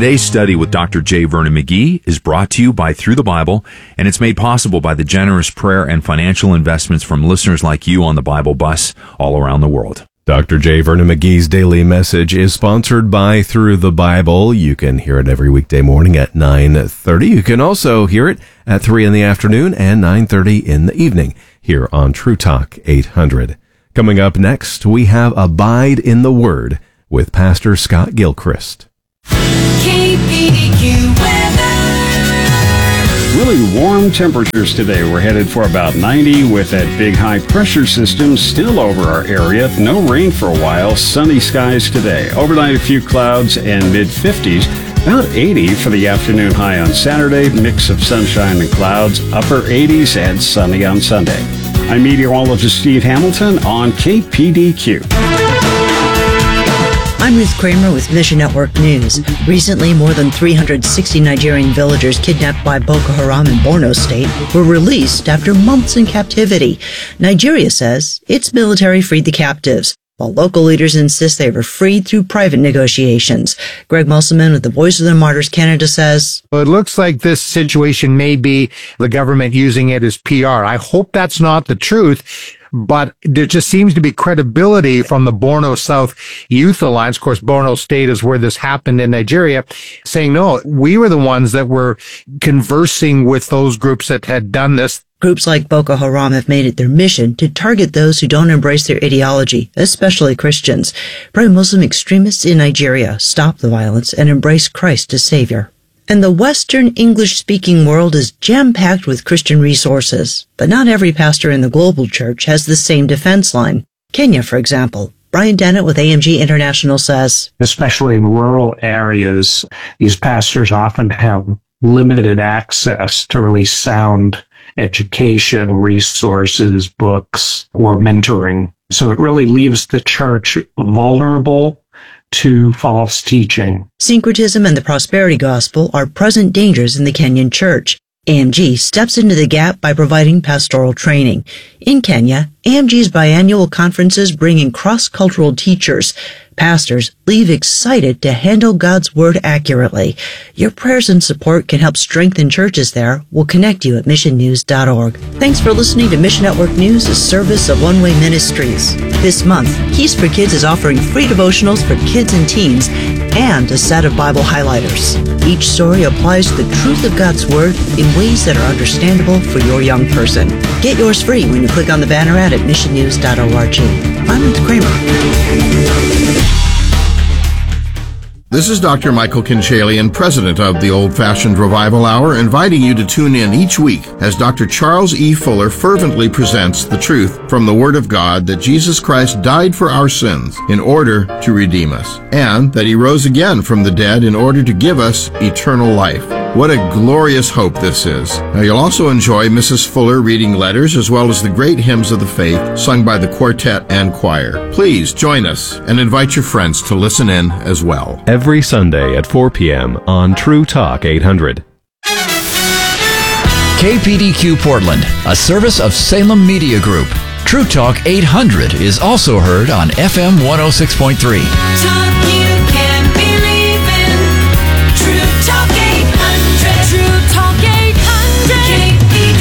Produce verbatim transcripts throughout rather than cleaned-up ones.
Today's study with Doctor J. Vernon McGee is brought to you by Through the Bible, and it's made possible by the generous prayer and financial investments from listeners like you on the Bible Bus all around the world. Doctor J. Vernon McGee's daily message is sponsored by Through the Bible. You can hear it every weekday morning at nine thirty. You can also hear it at three in the afternoon and nine thirty in the evening here on True Talk eight hundred. Coming up next, we have Abide in the Word with Pastor Scott Gilchrist. K P D Q weather. Really warm temperatures today. We're headed for about ninety with that big high pressure system still over our area. No rain for a while. Sunny skies today. Overnight, a few clouds and mid fifties. About eighty for the afternoon high on Saturday. Mix of sunshine and clouds. Upper eighties and sunny on Sunday. I'm meteorologist Steve Hamilton on K P D Q. I'm Ruth Kramer with Mission Network News. Recently, more than three hundred sixty Nigerian villagers kidnapped by Boko Haram in Borno State were released after months in captivity. Nigeria says its military freed the captives, while local leaders insist they were freed through private negotiations. Greg Musselman with the Voice of the Martyrs Canada says, Well, it looks like this situation may be the government using it as P R. I hope that's not the truth. But there just seems to be credibility from the Borno South Youth Alliance. Of course, Borno State is where this happened in Nigeria, saying, no, we were the ones that were conversing with those groups that had done this. Groups like Boko Haram have made it their mission to target those who don't embrace their ideology, especially Christians. Pray Muslim extremists in Nigeria stop the violence and embrace Christ as Savior. And the Western English-speaking world is jam-packed with Christian resources. But not every pastor in the global church has the same defense line. Kenya, for example. Brian Dennett with A M G International says, especially in rural areas, these pastors often have limited access to really sound education, resources, books, or mentoring. So it really leaves the church vulnerable to false teaching. Syncretism and the prosperity gospel are present dangers in the Kenyan church. A M G steps into the gap by providing pastoral training. In Kenya, A M G's biannual conferences bring in cross-cultural teachers. Pastors leave excited to handle God's Word accurately. Your prayers and support can help strengthen churches there. We'll connect you at mission news dot org. Thanks for listening to Mission Network News, a service of One Way Ministries. This month, Keys for Kids is offering free devotionals for kids and teens and a set of Bible highlighters. Each story applies the truth of God's Word in ways that are understandable for your young person. Get yours free when you click on the banner ad at mission news dot org. I'm Ruth Kramer. This is Doctor Michael Kinchalian, president of the Old Fashioned Revival Hour, inviting you to tune in each week as Doctor Charles E. Fuller fervently presents the truth from the Word of God that Jesus Christ died for our sins in order to redeem us, and that He rose again from the dead in order to give us eternal life. What a glorious hope this is. Now, you'll also enjoy Missus Fuller reading letters as well as the great hymns of the faith sung by the quartet and choir. Please join us and invite your friends to listen in as well. Every Sunday at four p.m. on True Talk eight hundred. K P D Q Portland, a service of Salem Media Group. True Talk eight hundred is also heard on F M one oh six point three. Talk you can believe in. True Talk eight hundred. True Talk eight hundred.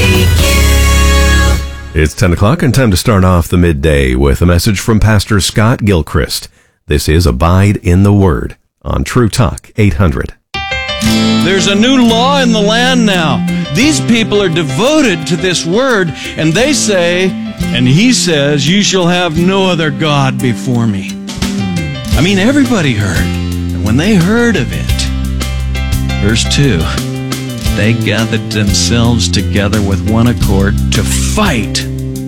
K P D Q. It's ten o'clock and time to start off the midday with a message from Pastor Scott Gilchrist. This is Abide in the Word on True Talk eight hundred. There's a new law in the land now. These people are devoted to this word, and they say, and he says, you shall have no other God before me. I mean, everybody heard. And when they heard of it, verse two, they gathered themselves together with one accord to fight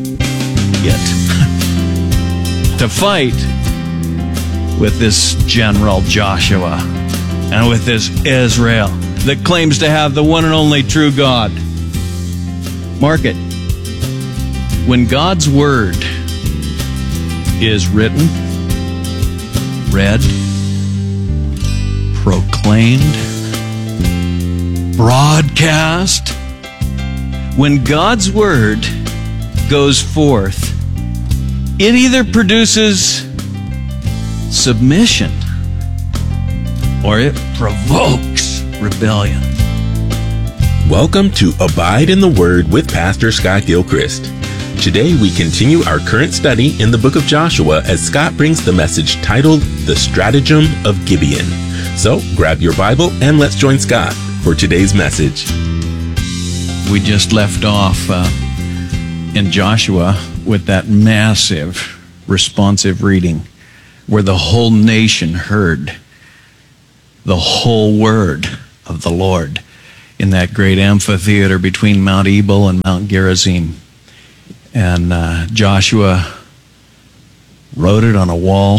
it. to fight with this general Joshua and with this Israel that claims to have the one and only true God. Mark it. When God's Word is written, read, proclaimed, broadcast, when God's Word goes forth, it either produces submission or it provokes rebellion. Welcome to Abide in the Word with Pastor Scott Gilchrist. Today we continue our current study in the book of Joshua as Scott brings the message titled The Stratagem of Gibeon. So grab your Bible and let's join Scott for today's message. We just left off uh, in Joshua with that massive responsive reading where the whole nation heard the whole word of the Lord in that great amphitheater between Mount Ebal and Mount Gerizim. And uh, Joshua wrote it on a wall.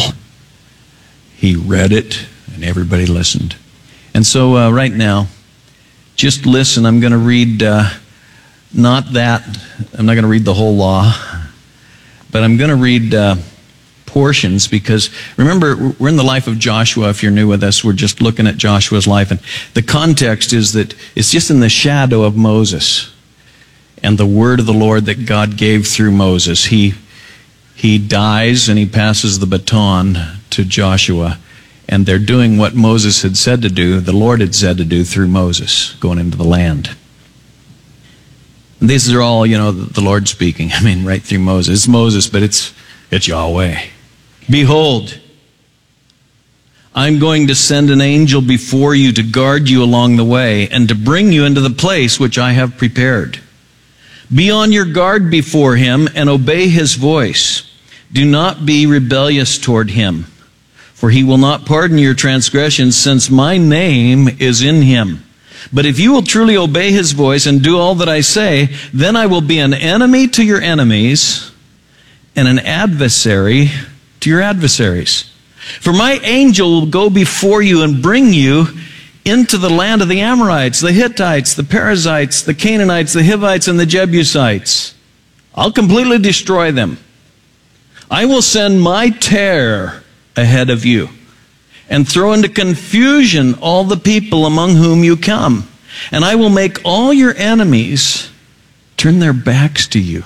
He read it, and everybody listened. And so uh, right now, just listen. I'm going to read, uh, not that, I'm not going to read the whole law, but I'm going to read uh, portions, because remember, we're in the life of Joshua. If you're new with us, we're just looking at Joshua's life, and the context is that it's just in the shadow of Moses and the word of the Lord that God gave through Moses. He he dies and he passes the baton to Joshua, and they're doing what Moses had said to do, the Lord had said to do through Moses, going into the land. And these are all, you know, the Lord speaking. I mean, right through Moses. It's Moses, but it's it's Yahweh. Behold, I'm going to send an angel before you to guard you along the way and to bring you into the place which I have prepared. Be on your guard before him and obey his voice. Do not be rebellious toward him, for he will not pardon your transgressions, since my name is in him. But if you will truly obey his voice and do all that I say, then I will be an enemy to your enemies and an adversary to your adversaries. For my angel will go before you and bring you into the land of the Amorites, the Hittites, the Perizzites, the Canaanites, the Hivites, and the Jebusites. I'll completely destroy them. I will send my terror ahead of you and throw into confusion all the people among whom you come. And I will make all your enemies turn their backs to you.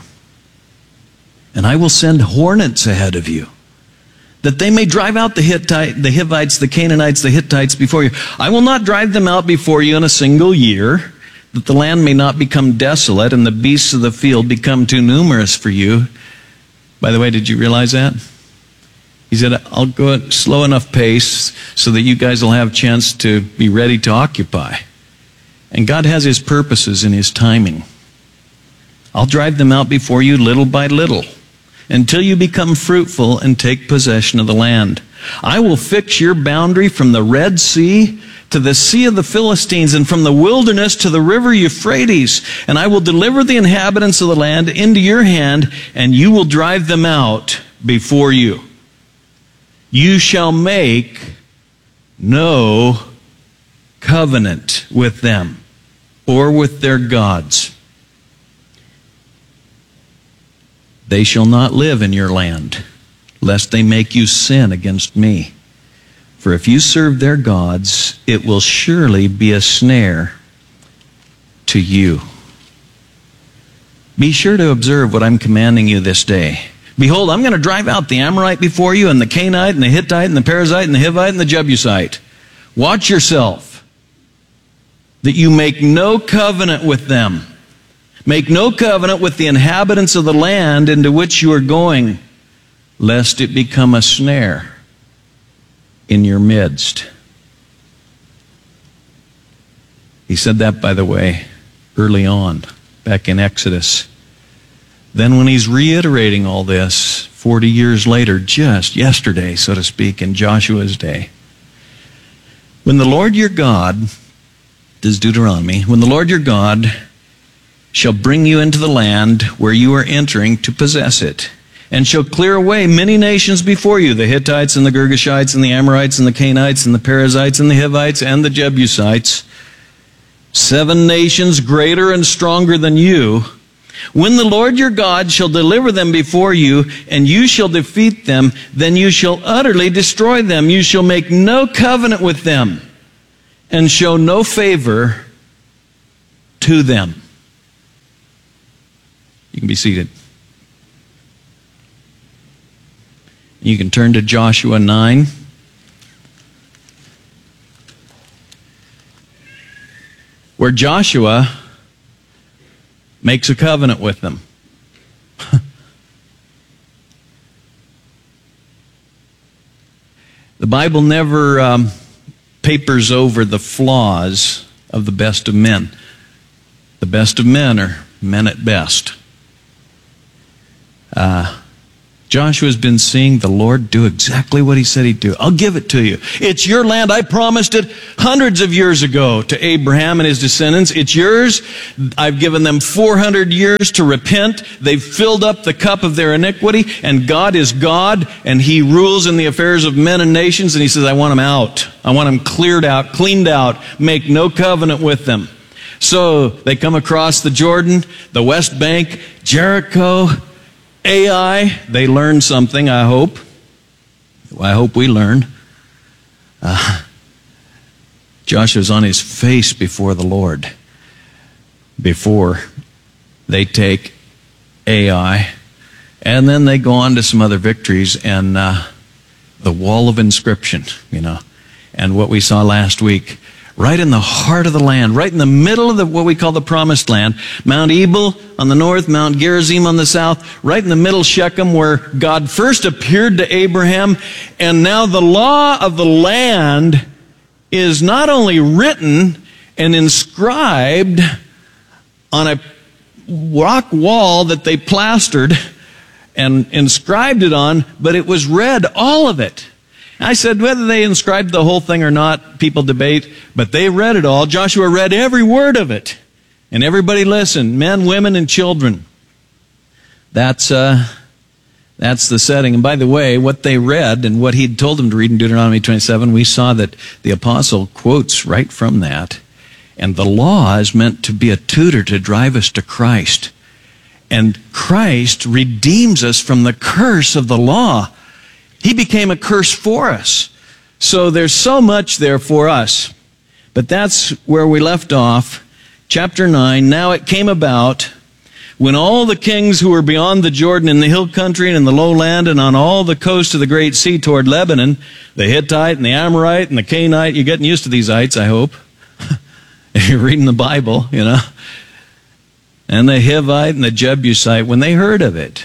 And I will send hornets ahead of you, that they may drive out the Hittite, the Hivites, the Canaanites, the Hittites before you. I will not drive them out before you in a single year, that the land may not become desolate and the beasts of the field become too numerous for you. By the way, did you realize that? He said, I'll go at slow enough pace so that you guys will have a chance to be ready to occupy. And God has his purposes in his timing. I'll drive them out before you little by little, until you become fruitful and take possession of the land. I will fix your boundary from the Red Sea to the Sea of the Philistines, and from the wilderness to the river Euphrates. And I will deliver the inhabitants of the land into your hand, and you will drive them out before you. You shall make no covenant with them or with their gods. They shall not live in your land, lest they make you sin against me. For if you serve their gods, it will surely be a snare to you. Be sure to observe what I'm commanding you this day. Behold, I'm going to drive out the Amorite before you, and the Canaanite, and the Hittite, and the Perizzite, and the Hivite, and the Jebusite. Watch yourself, that you make no covenant with them. Make no covenant with the inhabitants of the land into which you are going, lest it become a snare in your midst. He said that, by the way, early on, back in Exodus. Then when he's reiterating all this, forty years later, just yesterday, so to speak, in Joshua's day, when the Lord your God, this is Deuteronomy, when the Lord your God shall bring you into the land where you are entering to possess it, and shall clear away many nations before you, the Hittites and the Girgashites and the Amorites and the Canaanites and the Perizzites and the Hivites and the Jebusites, seven nations greater and stronger than you. When the Lord your God shall deliver them before you, and you shall defeat them, then you shall utterly destroy them. You shall make no covenant with them, and show no favor to them. You can be seated. You can turn to Joshua nine. where Joshua makes a covenant with them. The Bible never um, papers over the flaws of the best of men. The best of men are men at best. Uh, Joshua's been seeing the Lord do exactly what he said he'd do. I'll give it to you. It's your land. I promised it hundreds of years ago to Abraham and his descendants. It's yours. I've given them four hundred years to repent. They've filled up the cup of their iniquity, and God is God, and he rules in the affairs of men and nations, and he says, I want them out. I want them cleared out, cleaned out, make no covenant with them. So they come across the Jordan, the West Bank, Jericho, Ai. They learn something, I hope. I hope we learn. Uh, Joshua's on his face before the Lord before they take Ai. And then they go on to some other victories, and uh, the wall of inscription, you know, and what we saw last week. Right in the heart of the land, right in the middle of the, what we call the promised land. Mount Ebal on the north, Mount Gerizim on the south, right in the middle Shechem, where God first appeared to Abraham. And now the law of the land is not only written and inscribed on a rock wall that they plastered and inscribed it on, but it was read, all of it. I said whether they inscribed the whole thing or not, people debate, but they read it all. Joshua read every word of it. And everybody listened, men, women, and children. That's uh, that's the setting. And by the way, what they read and what he'd told them to read in Deuteronomy twenty-seven, we saw that the apostle quotes right from that. And the law is meant to be a tutor to drive us to Christ. And Christ redeems us from the curse of the law. He became a curse for us. So there's so much there for us. But that's where we left off. Chapter nine, now it came about when all the kings who were beyond the Jordan in the hill country and in the lowland and on all the coast of the great sea toward Lebanon, the Hittite and the Amorite and the Canaanite, you're getting used to these ites, I hope. If you're reading the Bible, you know. And the Hivite and the Jebusite, when they heard of it,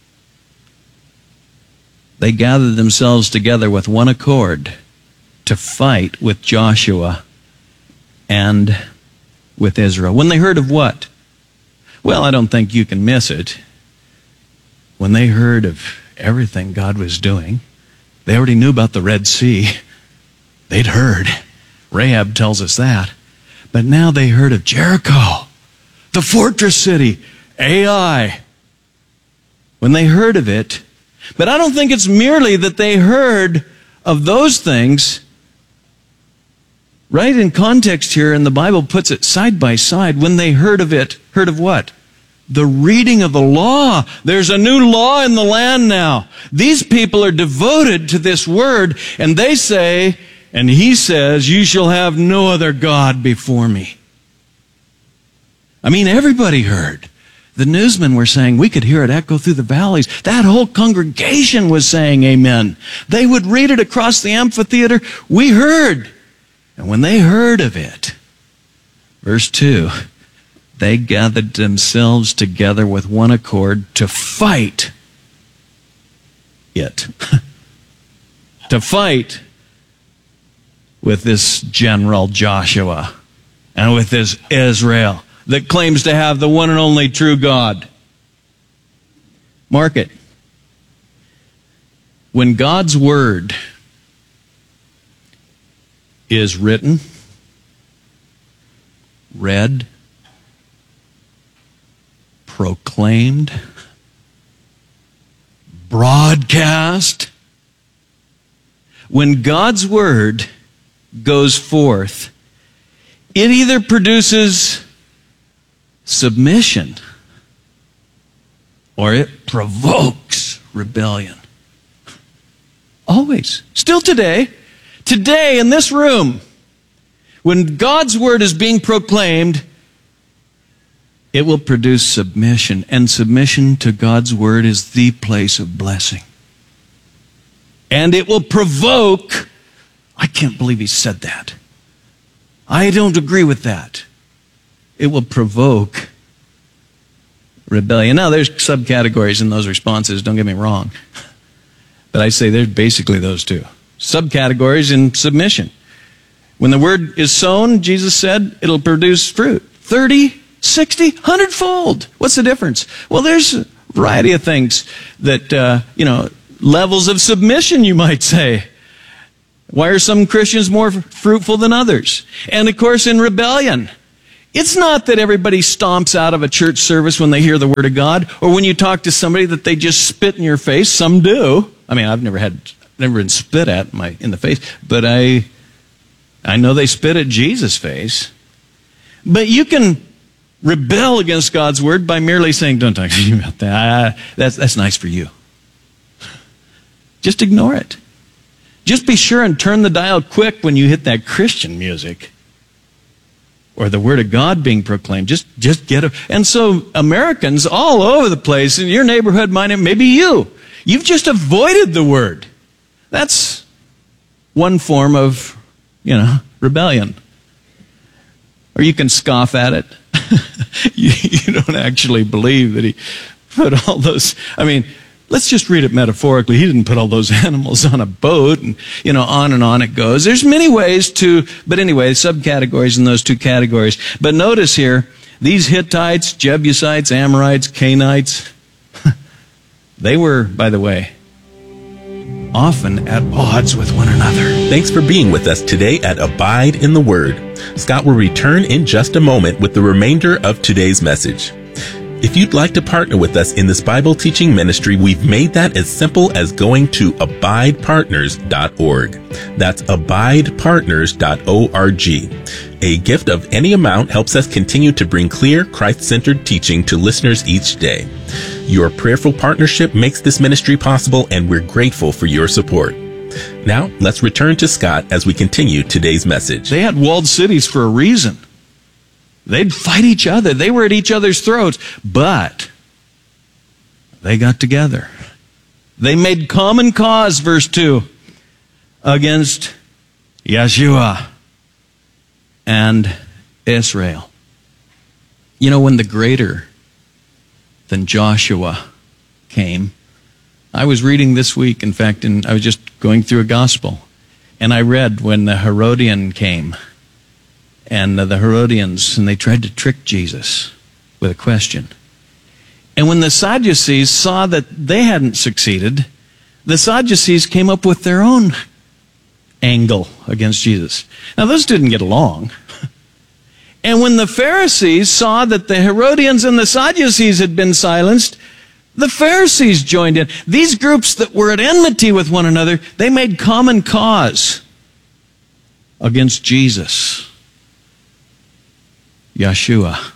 they gathered themselves together with one accord to fight with Joshua and with Israel. When they heard of what? Well, I don't think you can miss it. When they heard of everything God was doing, they already knew about the Red Sea. They'd heard. Rahab tells us that. But now they heard of Jericho, the fortress city, Ai. When they heard of it, but I don't think it's merely that they heard of those things. Right in context here, and the Bible puts it side by side, when they heard of it, heard of what? The reading of the law. There's a new law in the land now. These people are devoted to this word, and they say, and he says, you shall have no other God before me. I mean, everybody heard. The newsmen were saying, we could hear it echo through the valleys. That whole congregation was saying amen. They would read it across the amphitheater. We heard. And when they heard of it, verse two, they gathered themselves together with one accord to fight it. To fight with this general Joshua and with this Israel that claims to have the one and only true God. Mark it. When God's word is written, read, proclaimed, broadcast, when God's word goes forth, it either produces submission or it provokes rebellion. Always. Still today. Today in this room, when God's word is being proclaimed, it will produce submission. And submission to God's word is the place of blessing. And it will provoke, I can't believe he said that. I don't agree with that. it will provoke rebellion. Now, there's subcategories in those responses, don't get me wrong. But I say there's basically those two. Subcategories in submission. When the word is sown, Jesus said, it'll produce fruit. thirty, sixty, one hundred fold. What's the difference? Well, there's a variety of things that, uh, you know, levels of submission, you might say. Why are some Christians more fruitful than others? And of course, in rebellion, it's not that everybody stomps out of a church service when they hear the word of God, or when you talk to somebody that they just spit in your face. Some do. I mean, I've never had, never been spit at in my in the face, but I, I know they spit at Jesus' face. But you can rebel against God's word by merely saying, "Don't talk to me about that. That's that's nice for you." Just ignore it. Just be sure and turn the dial quick when you hit that Christian music or the word of God being proclaimed. Just, just get it. And so Americans all over the place, in your neighborhood, mine, maybe you, you've just avoided the word. That's one form of, you know, rebellion. Or you can scoff at it. you, you don't actually believe that he put all those, I mean, let's just read it metaphorically. He didn't put all those animals on a boat, and, you know, on and on it goes. There's many ways to, but anyway, subcategories in those two categories. But notice here, these Hittites, Jebusites, Amorites, Canaanites, they were, by the way, often at odds with one another. Thanks for being with us today at Abide in the Word. Scott will return in just a moment with the remainder of today's message. If you'd like to partner with us in this Bible teaching ministry, we've made that as simple as going to abide partners dot org. That's abide partners dot org. A gift of any amount helps us continue to bring clear, Christ-centered teaching to listeners each day. Your prayerful partnership makes this ministry possible, and we're grateful for your support. Now, let's return to Scott as we continue today's message. They had walled cities for a reason. They'd fight each other. They were at each other's throats. But they got together. They made common cause, verse two, against Yeshua and Israel. You know, when the greater than Joshua came, I was reading this week, in fact, and I was just going through a gospel, and I read when the Herodian came. And the Herodians, and they tried to trick Jesus with a question. And when the Sadducees saw that they hadn't succeeded, the Sadducees came up with their own angle against Jesus. Now, those didn't get along. And when the Pharisees saw that the Herodians and the Sadducees had been silenced, the Pharisees joined in. These groups that were at enmity with one another, they made common cause against Jesus. Yeshua.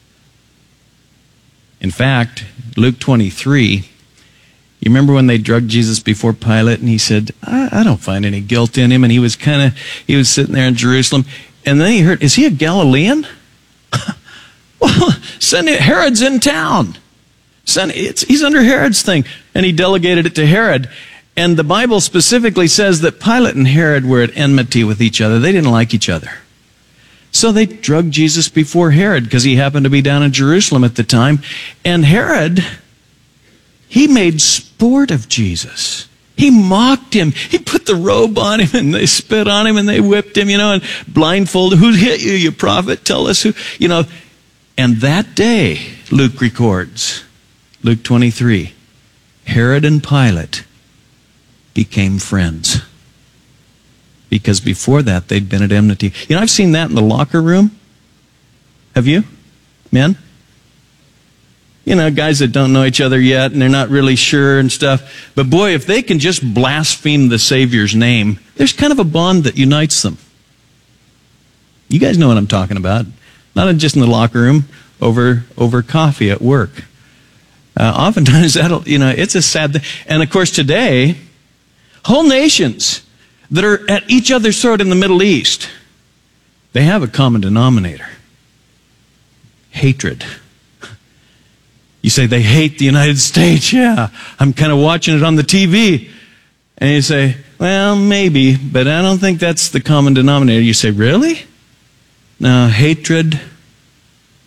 In fact, Luke twenty-three, you remember when they drugged Jesus before Pilate and he said, I, I don't find any guilt in him. And he was kind of, he was sitting there in Jerusalem. And then he heard, is he a Galilean? Well, send it, Herod's in town. Send, it's, he's under Herod's thing. And he delegated it to Herod. And the Bible specifically says that Pilate and Herod were at enmity with each other. They didn't like each other. So they drugged Jesus before Herod because he happened to be down in Jerusalem at the time. And Herod, he made sport of Jesus. He mocked him. He put the robe on him and they spit on him and they whipped him, you know, and blindfolded. Who hit you, you prophet? Tell us who, you know. And that day, Luke records, Luke twenty-three, Herod and Pilate became friends. Because before that, they'd been at enmity. You know, I've seen that in the locker room. Have you? Men? You know, guys that don't know each other yet, and they're not really sure and stuff. But boy, if they can just blaspheme the Savior's name, there's kind of a bond that unites them. You guys know what I'm talking about. Not just in the locker room, over over coffee at work. Uh, oftentimes, that'll, you know, it's a sad thing. And of course, today, whole nations that are at each other's throat in the Middle East, they have a common denominator. Hatred. You say, they hate the United States. Yeah, I'm kind of watching it on the T V. And you say, well, maybe, but I don't think that's the common denominator. You say, really? No, hatred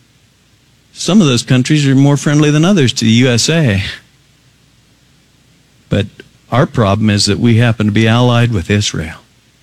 Some of those countries are more friendly than others to the U S A. But our problem is that we happen to be allied with Israel.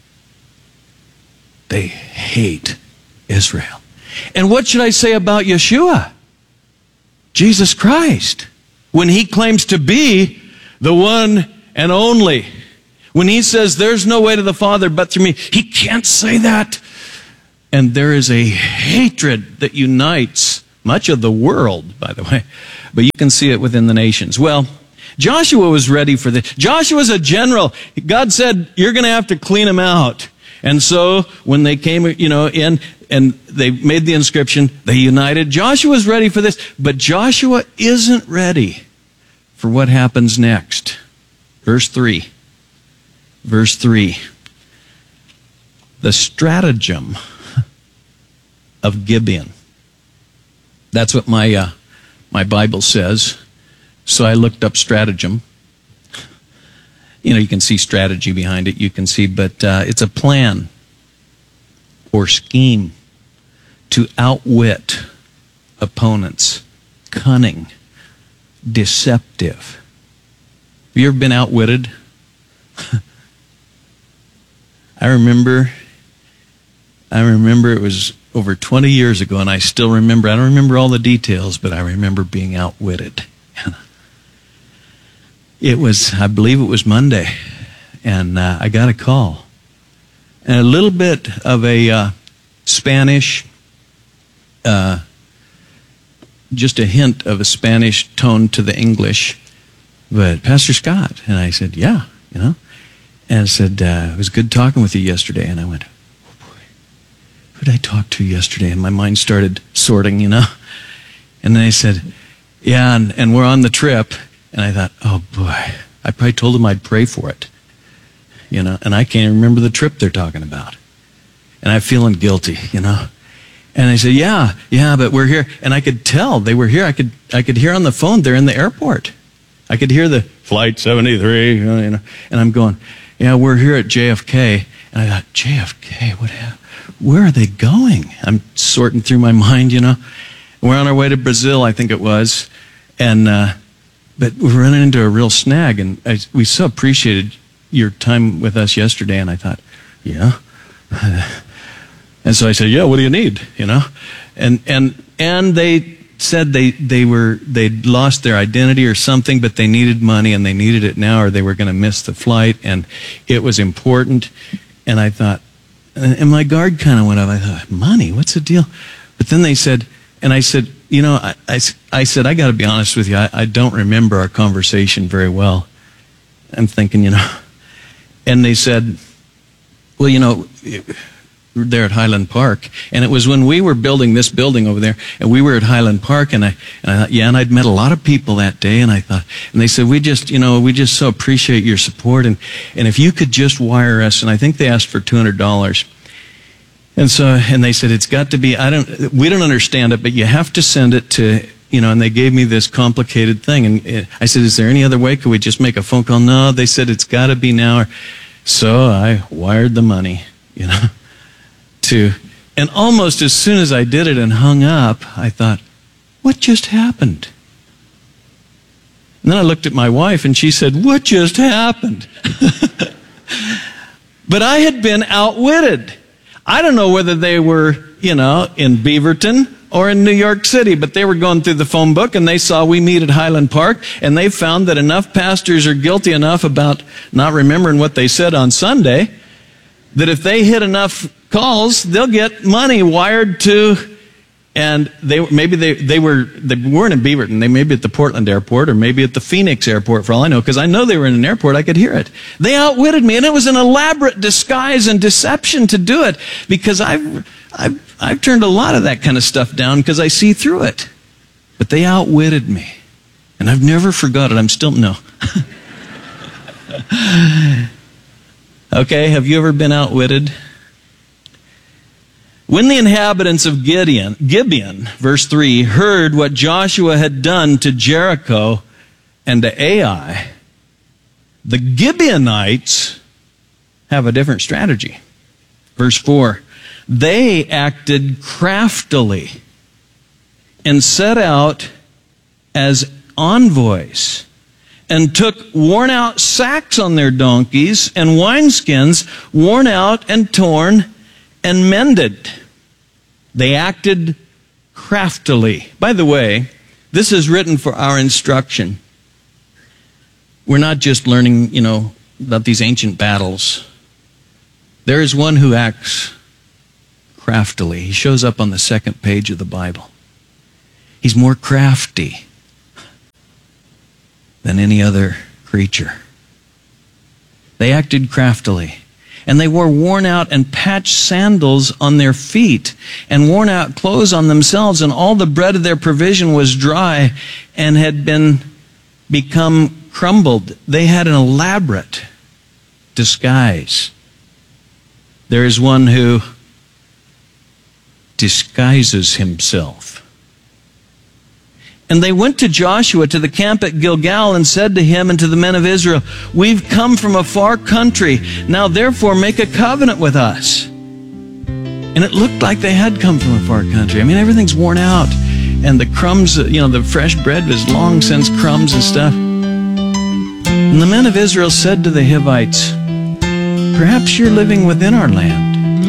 They hate Israel. And what should I say about Yeshua? Jesus Christ. When he claims to be the one and only. When he says there's no way to the Father but through me. He can't say that. And there is a hatred that unites much of the world, by the way. But you can see it within the nations. Well, Joshua was ready for this. Joshua's a general. God said, you're going to have to clean him out. And so when they came, you know, in and they made the inscription, they united. Joshua's ready for this, but Joshua isn't ready for what happens next. Verse three. Verse three. The stratagem of Gibeon. That's what my uh, my Bible says. So I looked up stratagem. You know, you can see strategy behind it. You can see, but uh, it's a plan or scheme to outwit opponents. Cunning. Deceptive. Have you ever been outwitted? I remember, I remember it was over twenty years ago, and I still remember, I don't remember all the details, but I remember being outwitted. It was, I believe it was Monday, and uh, I got a call. And a little bit of a uh, Spanish, uh, just a hint of a Spanish tone to the English, but Pastor Scott. And I said, yeah, you know. And I said, uh, it was good talking with you yesterday. And I went, oh boy, who did I talk to yesterday? And my mind started sorting, you know. And then I said, yeah, and, and we're on the trip. And I thought, oh boy, I probably told them I'd pray for it. You know, and I can't remember the trip they're talking about. And I'm feeling guilty, you know. And I said, yeah, yeah, but we're here. And I could tell they were here. I could I could hear on the phone they're in the airport. I could hear the flight seventy-three, you know, and I'm going, yeah, we're here at J F K. And I thought, J F K, what happened? Where are they going? I'm sorting through my mind, you know. We're on our way to Brazil, I think it was. And, uh, but we're running into a real snag. And I, we so appreciated your time with us yesterday. And I thought, yeah. And so I said, yeah, what do you need? You know? And, and, and they said they, they were, they'd lost their identity or something, but they needed money and they needed it now or they were going to miss the flight. And it was important. And I thought, and my guard kind of went up. I thought, money? What's the deal? But then they said, and I said, you know, I, I, I said, I got to be honest with you. I, I don't remember our conversation very well. I'm thinking, you know, and they said, well, you know, we're there at Highland Park. And it was when we were building this building over there, and we were at Highland Park, and I, and I thought, yeah, and I'd met a lot of people that day, and I thought, and they said, we just, you know, we just so appreciate your support, and, and if you could just wire us, and I think they asked for two hundred dollars. And so, and they said, it's got to be, I don't, we don't understand it, but you have to send it to, you know, and they gave me this complicated thing. And I said, is there any other way? Could we just make a phone call? No, they said, it's got to be now. So I wired the money, you know, to, and almost as soon as I did it and hung up, I thought, what just happened? And then I looked at my wife and she said, what just happened? But I had been outwitted. I don't know whether they were, you know, in Beaverton or in New York City, but they were going through the phone book and they saw we meet at Highland Park, and they found that enough pastors are guilty enough about not remembering what they said on Sunday that if they hit enough calls, they'll get money wired to, and they maybe they, they were they weren't in Beaverton, they may be at the Portland airport or maybe at the Phoenix airport for all I know, because I know they were in an airport, I could hear it. They outwitted me, and it was an elaborate disguise and deception to do it, because I've I've, I've turned a lot of that kind of stuff down because I see through it. But they outwitted me, and I've never forgot it. I'm still no. Okay, have you ever been outwitted? When the inhabitants of Gideon, Gibeon, verse three, heard what Joshua had done to Jericho and to Ai, the Gibeonites have a different strategy. Verse four, they acted craftily and set out as envoys, and took worn-out sacks on their donkeys and wineskins worn out and torn and mended. They acted craftily. By the way, this is written for our instruction. We're not just learning, you know, about these ancient battles. There is one who acts craftily. He shows up on the second page of the Bible. He's more crafty than any other creature. They acted craftily, and they wore worn out and patched sandals on their feet, and worn out clothes on themselves, and all the bread of their provision was dry and had been become crumbled. They had an elaborate disguise. There is one who disguises himself. And they went to Joshua to the camp at Gilgal and said to him and to the men of Israel, "We've come from a far country. Now therefore make a covenant with us." And it looked like they had come from a far country. I mean, everything's worn out. And the crumbs, you know, the fresh bread was long since crumbs and stuff. And the men of Israel said to the Hivites, "Perhaps you're living within our land."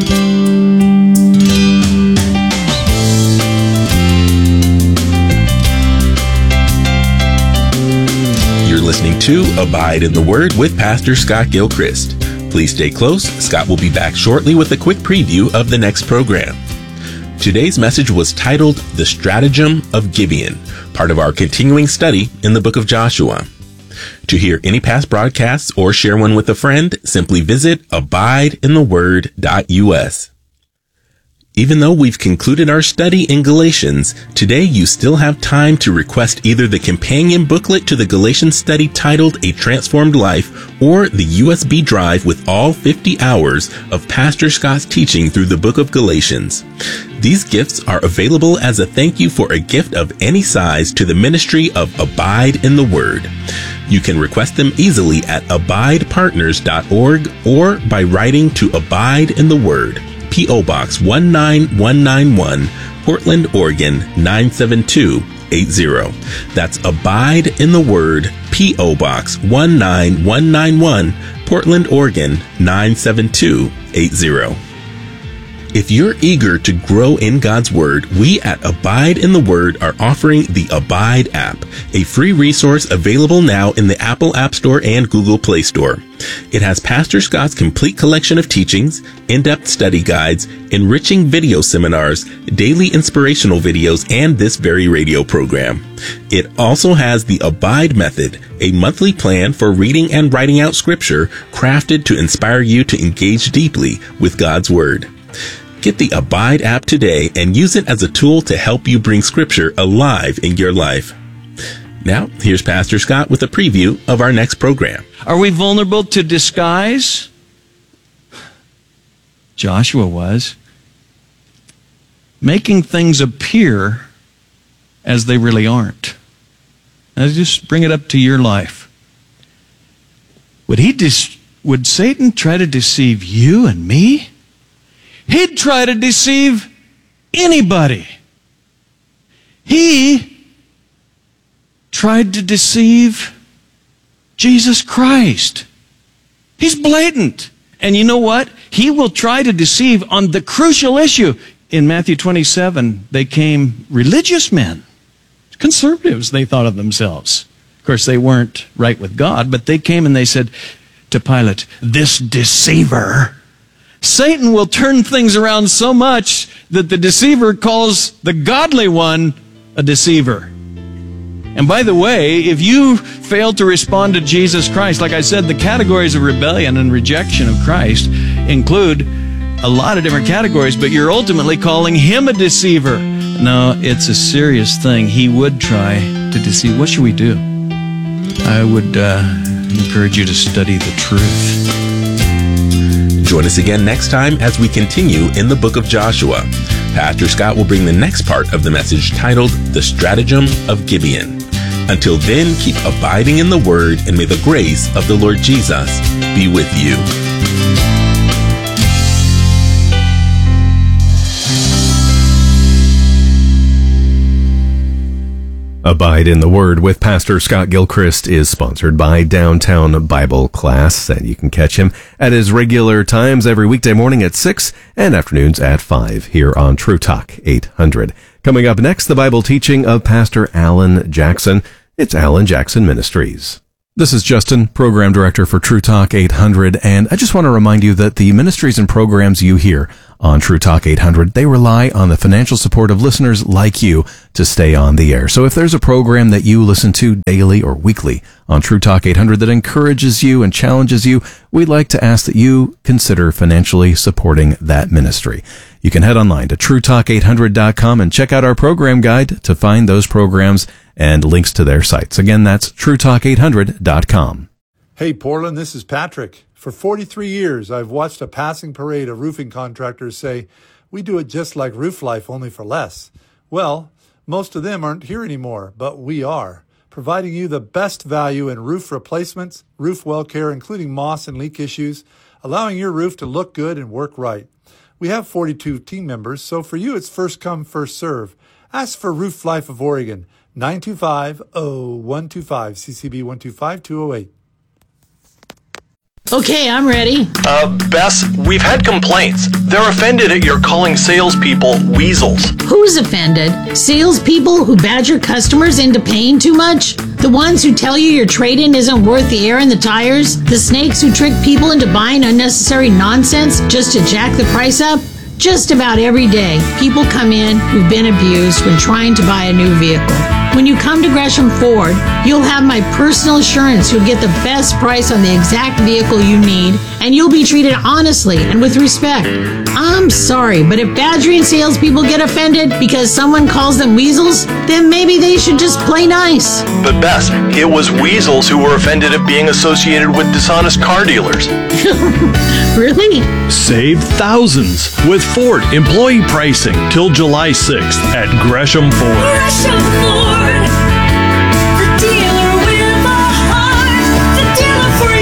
Listening to Abide in the Word with Pastor Scott Gilchrist. Please stay close. Scott will be back shortly with a quick preview of the next program. Today's message was titled The Stratagem of Gibeon, part of our continuing study in the book of Joshua. To hear any past broadcasts or share one with a friend, simply visit abide in the word dot U S. Even though we've concluded our study in Galatians, today you still have time to request either the companion booklet to the Galatians study titled A Transformed Life or the U S B drive with all fifty hours of Pastor Scott's teaching through the book of Galatians. These gifts are available as a thank you for a gift of any size to the ministry of Abide in the Word. You can request them easily at abide partners dot org or by writing to Abide in the Word, P O Box one nine one nine one, Portland, Oregon nine seven two eight zero. That's Abide in the Word, P O Box one nine one nine one, Portland, Oregon nine seven two eight zero. If you're eager to grow in God's Word, we at Abide in the Word are offering the Abide app, a free resource available now in the Apple App Store and Google Play Store. It has Pastor Scott's complete collection of teachings, in-depth study guides, enriching video seminars, daily inspirational videos, and this very radio program. It also has the Abide Method, a monthly plan for reading and writing out Scripture crafted to inspire you to engage deeply with God's Word. Get the Abide app today and use it as a tool to help you bring Scripture alive in your life. Now, here's Pastor Scott with a preview of our next program. Are we vulnerable to disguise? Joshua was. Making things appear as they really aren't. Now just bring it up to your life. Would he dis- would Satan try to deceive you and me? He'd try to deceive anybody. He tried to deceive Jesus Christ. He's blatant. And you know what? He will try to deceive on the crucial issue. In Matthew twenty-seven, they came religious men. Conservatives, they thought of themselves. Of course, they weren't right with God, but they came and they said to Pilate, "This deceiver." Satan will turn things around so much that the deceiver calls the godly one a deceiver. And by the way, if you fail to respond to Jesus Christ, like I said, the categories of rebellion and rejection of Christ include a lot of different categories, but you're ultimately calling him a deceiver. No, it's a serious thing. He would try to deceive. What should we do? I would uh, encourage you to study the truth. Join us again next time as we continue in the book of Joshua. Pastor Scott will bring the next part of the message titled The Stratagem of Gibeon. Until then, keep abiding in the Word, and may the grace of the Lord Jesus be with you. Abide in the Word with Pastor Scott Gilchrist is sponsored by Downtown Bible Class, and you can catch him at his regular times every weekday morning at six and afternoons at five here on True Talk eight hundred. Coming up next, the Bible teaching of Pastor Alan Jackson. It's Alan Jackson Ministries. This is Justin, Program Director for True Talk eight hundred, and I just want to remind you that the ministries and programs you hear on True Talk eight hundred, they rely on the financial support of listeners like you to stay on the air. So if there's a program that you listen to daily or weekly on True Talk eight hundred that encourages you and challenges you, we'd like to ask that you consider financially supporting that ministry. You can head online to true talk eight hundred dot com and check out our program guide to find those programs and links to their sites. Again, that's true talk eight hundred dot com. Hey, Portland, this is Patrick. For forty-three years, I've watched a passing parade of roofing contractors say, we do it just like Roof Life, only for less. Well, most of them aren't here anymore, but we are, providing you the best value in roof replacements, roof well care, including moss and leak issues, allowing your roof to look good and work right. We have forty-two team members, so for you, it's first come, first serve. Ask for Roof Life of Oregon, nine two five, oh one two five, C C B one two five, two oh eight. Okay, I'm ready. Uh, Bess, we've had complaints. They're offended at your calling salespeople weasels. Who's offended? Salespeople who badger customers into paying too much? The ones who tell you your trade-in isn't worth the air in the tires? The snakes who trick people into buying unnecessary nonsense just to jack the price up? Just about every day, people come in who've been abused when trying to buy a new vehicle. When you come to Gresham Ford, you'll have my personal assurance you'll get the best price on the exact vehicle you need, and you'll be treated honestly and with respect. I'm sorry, but if badgering salespeople get offended because someone calls them weasels, then maybe they should just play nice. But Bess, it was weasels who were offended at being associated with dishonest car dealers. Really? Save thousands with Ford employee pricing till July sixth at Gresham Ford. Gresham Ford, the dealer with a heart, the dealer for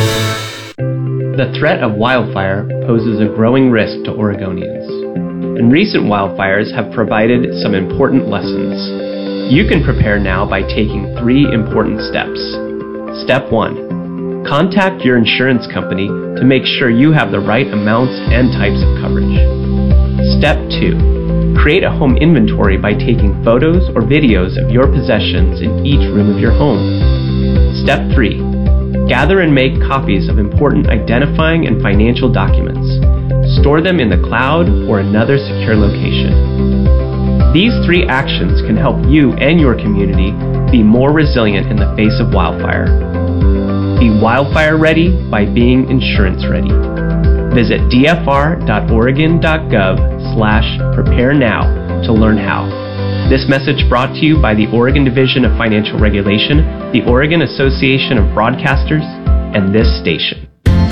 you. The threat of wildfire poses a growing risk to Oregonians, and recent wildfires have provided some important lessons. You can prepare now by taking three important steps. Step one, contact your insurance company to make sure you have the right amounts and types of coverage. Step two, create a home inventory by taking photos or videos of your possessions in each room of your home. Step three, gather and make copies of important identifying and financial documents. Store them in the cloud or another secure location. These three actions can help you and your community be more resilient in the face of wildfire. Be wildfire ready by being insurance ready. Visit d f r dot oregon dot gov slash prepare now to learn how. This message brought to you by the Oregon Division of Financial Regulation, the Oregon Association of Broadcasters, and this station.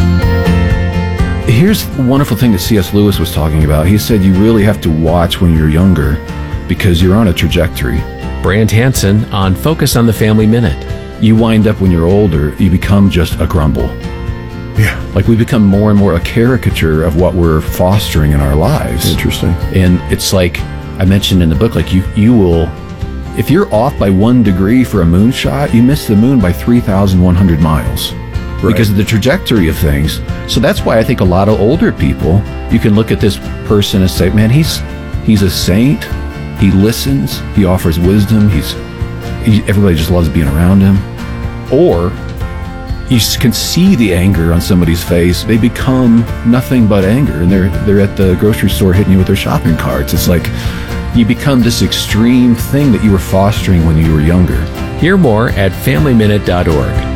Here's the wonderful thing that C S Lewis was talking about. He said you really have to watch when you're younger because you're on a trajectory. Brant Hansen on Focus on the Family Minute. You wind up when you're older, you become just a grumble. Yeah. Like we become more and more a caricature of what we're fostering in our lives. Interesting. And it's like I mentioned in the book, like you, you will, if you're off by one degree for a moonshot, you miss the moon by three thousand one hundred miles. Right. Because of the trajectory of things. So that's why I think a lot of older people, you can look at this person and say, man, he's he's a saint. He listens. He offers wisdom. He's he, everybody just loves being around him. Or you can see the anger on somebody's face. They become nothing but anger, and they're they're at the grocery store hitting you with their shopping carts. It's like you become this extreme thing that you were fostering when you were younger. Hear more at family minute dot org.